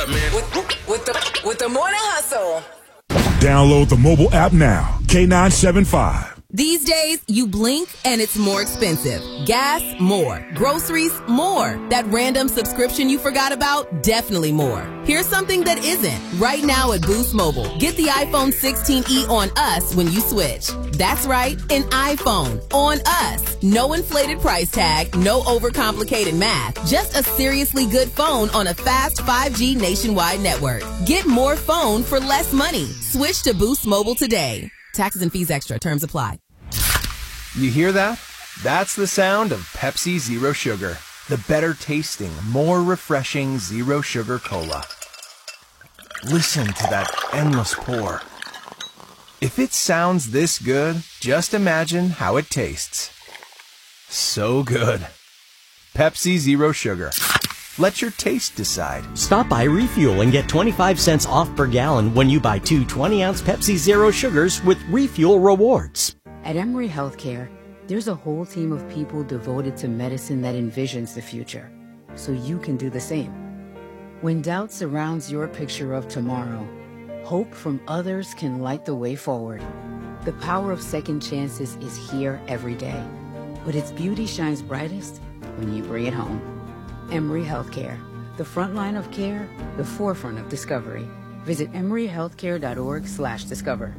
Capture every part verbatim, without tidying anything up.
With, with the with the morning hustle. Download the mobile app now. K nine seven five. These days, you blink and it's more expensive. Gas, more. Groceries, more. That random subscription you forgot about, definitely more. Here's something that isn't. Right now at Boost Mobile, get the iPhone sixteen e on us when you switch. That's right, an iPhone on us. No inflated price tag, no overcomplicated math. Just a seriously good phone on a fast five G nationwide network. Get more phone for less money. Switch to Boost Mobile today. Taxes and fees extra. Terms apply. You hear that? That's the sound of Pepsi Zero Sugar. The better tasting, more refreshing zero sugar cola. Listen to that endless pour. If it sounds this good, just imagine how it tastes. So good. Pepsi Zero Sugar. Let your taste decide. Stop by Refuel and get twenty-five cents off per gallon when you buy two twenty-ounce Pepsi Zero Sugars with Refuel Rewards. At Emory Healthcare, there's a whole team of people devoted to medicine that envisions the future, so you can do the same. When doubt surrounds your picture of tomorrow, hope from others can light the way forward. The power of second chances is here every day, but its beauty shines brightest when you bring it home. Emory Healthcare, the front line of care, the forefront of discovery. Visit emory healthcare dot org slash discover.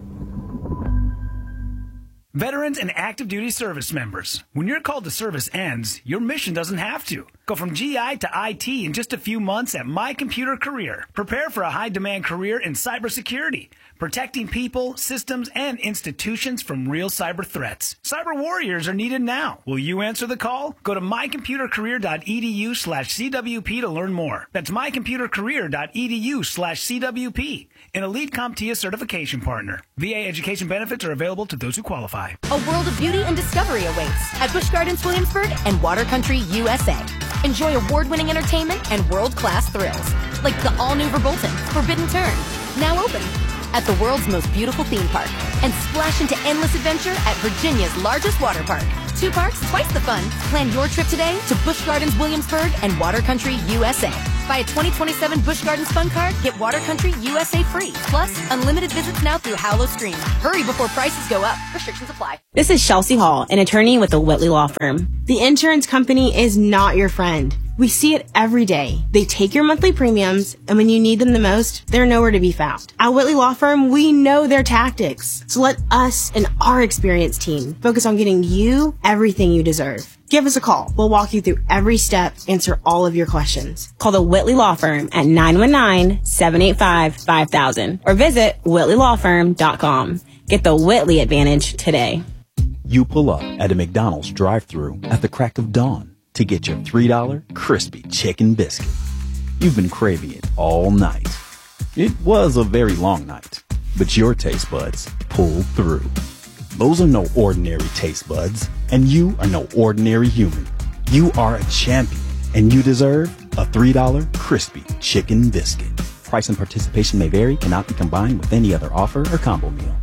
Veterans and active duty service members, when your call to service ends, your mission doesn't have to. Go from G I to I T in just a few months at My Computer Career. Prepare for a high-demand career in cybersecurity, protecting people, systems, and institutions from real cyber threats. Cyber warriors are needed now. Will you answer the call? Go to my computer career dot e d u slash c w p to learn more. That's my computer career dot e d u slash c w p. An elite CompTIA certification partner. V A education benefits are available to those who qualify. A world of beauty and discovery awaits at Busch Gardens Williamsburg and Water Country U S A. Enjoy award-winning entertainment and world-class thrills, like the all-new Verbolten, Forbidden Turn, now open at the world's most beautiful theme park, and splash into endless adventure at Virginia's largest water park. Two parks, twice the fun. Plan your trip today to Busch Gardens Williamsburg and Water Country U S A. Buy a twenty twenty-seven Busch Gardens Fun Card, get Water Country U S A free. Plus, unlimited visits now through Howlow Stream. Hurry before prices go up. Restrictions apply. This is Chelsea Hall, an attorney with the Whitley Law Firm. The insurance company is not your friend. We see it every day. They take your monthly premiums, and when you need them the most, they're nowhere to be found. At Whitley Law Firm, we know their tactics. So let us and our experienced team focus on getting you everything you deserve. Give us a call. We'll walk you through every step, answer all of your questions. Call the Whitley Law Firm at nine one nine, seven eight five, five thousand or visit whitley law firm dot com. Get the Whitley advantage today. You pull up at a McDonald's drive-thru at the crack of dawn to get your three dollar crispy chicken biscuit. You've been craving it all night. It was a very long night, but your taste buds pulled through. Those are no ordinary taste buds, and you are no ordinary human. You are a champion, and you deserve a three dollar crispy chicken biscuit. Price and participation may vary, cannot be combined with any other offer or combo meal.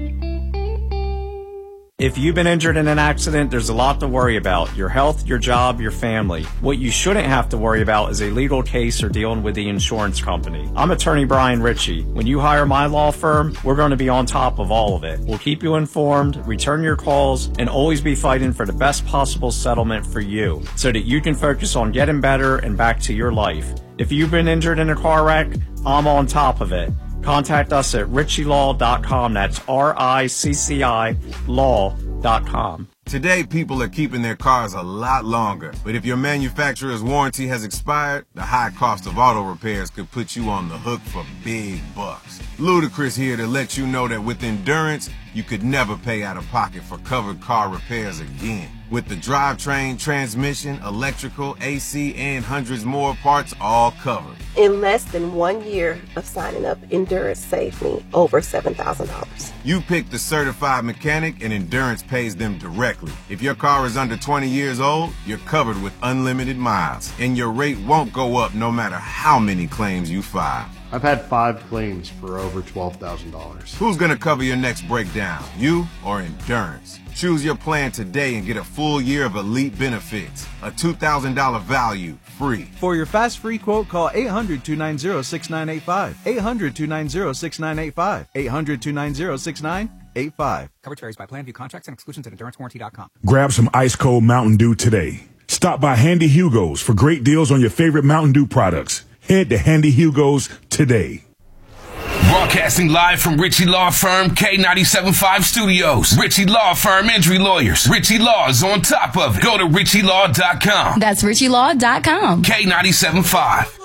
If you've been injured in an accident, there's a lot to worry about. Your health, your job, your family. What you shouldn't have to worry about is a legal case or dealing with the insurance company. I'm attorney Brian Ritchie. When you hire my law firm, we're going to be on top of all of it. We'll keep you informed, return your calls, and always be fighting for the best possible settlement for you so that you can focus on getting better and back to your life. If you've been injured in a car wreck, I'm on top of it. Contact us at ritchie law dot com. That's R I C C I law dot com. Today, people are keeping their cars a lot longer. But if your manufacturer's warranty has expired, the high cost of auto repairs could put you on the hook for big bucks. Ludacris here to let you know that with Endurance, you could never pay out of pocket for covered car repairs again. With the drivetrain, transmission, electrical, A C, and hundreds more parts all covered. In less than one year of signing up, Endurance saved me over seven thousand dollars. You pick the certified mechanic and Endurance pays them directly. If your car is under twenty years old, you're covered with unlimited miles, and your rate won't go up no matter how many claims you file. I've had five claims for over twelve thousand dollars. Who's gonna cover your next breakdown, you or Endurance? Choose your plan today and get a full year of elite benefits. A two thousand dollars value, free. For your fast free quote, call eight hundred, two nine zero, six nine eight five. eight hundred, two nine zero, six nine eight five. eight hundred, two nine zero, six nine eight five. Coverage varies by plan. View contracts and exclusions at endurance warranty dot com. Grab some ice cold Mountain Dew today. Stop by Handy Hugo's for great deals on your favorite Mountain Dew products. Head to Handy Hugo's today. Broadcasting live from Ritchie Law Firm K ninety-seven point five Studios. Ritchie Law Firm Injury Lawyers. Ritchie Law is on top of it. Go to ritchie law dot com. That's ritchie law dot com. K ninety-seven point five.